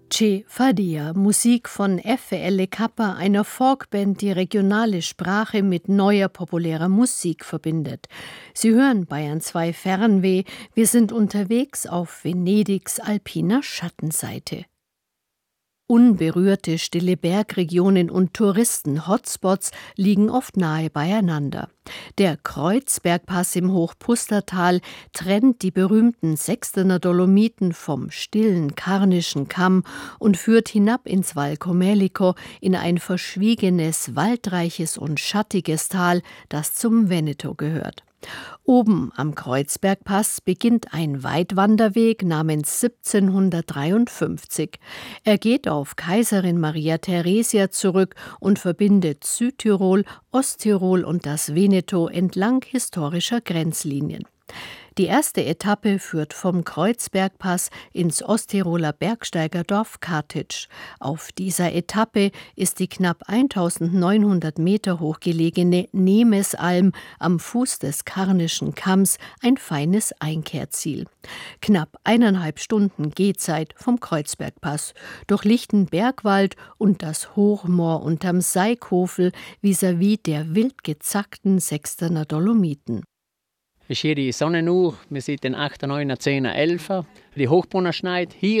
Che Fadia, Musik von FL Kappa, einer Folkband, die regionale Sprache mit neuer populärer Musik verbindet. Sie hören Bayern 2 Fernweh. Wir sind unterwegs auf Venedigs alpiner Schattenseite. Unberührte, stille Bergregionen und Touristen-Hotspots liegen oft nahe beieinander. Der Kreuzbergpass im Hochpustertal trennt die berühmten Sextener Dolomiten vom stillen Karnischen Kamm und führt hinab ins Val Comelico in ein verschwiegenes, waldreiches und schattiges Tal, das zum Veneto gehört. Oben am Kreuzbergpass beginnt ein Weitwanderweg namens 1753. Er geht auf Kaiserin Maria Theresia zurück und verbindet Südtirol, Osttirol und das Veneto entlang historischer Grenzlinien. Die erste Etappe führt vom Kreuzbergpass ins Osttiroler Bergsteigerdorf Kartitsch. Auf dieser Etappe ist die knapp 1900 Meter hoch gelegene Nemesalm am Fuß des Karnischen Kamms ein feines Einkehrziel. Knapp 1,5 Stunden Gehzeit vom Kreuzbergpass durch lichten Bergwald und das Hochmoor unterm Seikofel vis-à-vis der wild gezackten Sextener Dolomiten. Es ist hier die Sonnenuhr. Wir sind den 8., 9., 10., 11. Die Hochbrunnerschneid. Hier